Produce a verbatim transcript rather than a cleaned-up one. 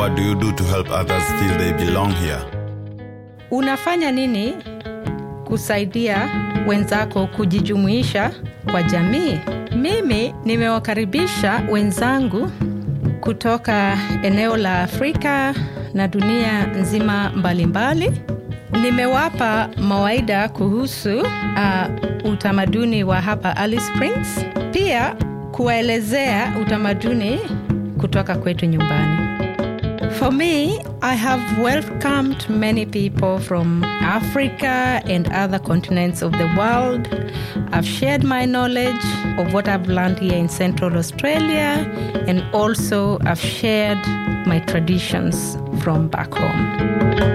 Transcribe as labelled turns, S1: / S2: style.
S1: What do you do to help others feel they belong here?
S2: Unafanya nini kusaidia wenzako kujijumuisha kwa jamii? Mimi nimewakaribisha wenzangu kutoka eneo la Afrika na dunia nzima mbalimbali. Nimewapa mawaida kuhusu uh, utamaduni wa hapa Alice Springs. Pia kuwaelezea utamaduni kutoka kwetu nyumbani. For me, I have welcomed many people from Africa and other continents of the world. I've shared my knowledge of what I've learned here in Central Australia, and also I've shared my traditions from back home.